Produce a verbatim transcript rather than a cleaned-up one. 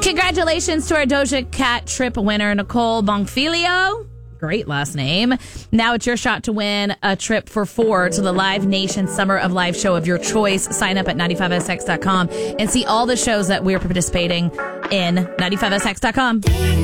Congratulations to our Doja Cat trip winner, Nicole Bonfilio. Great last name. Now it's your shot to win a trip for four to the Live Nation Summer of Live show of your choice. Sign up at ninety-five S X dot com and see all the shows that we're participating in. ninety-five S X dot com.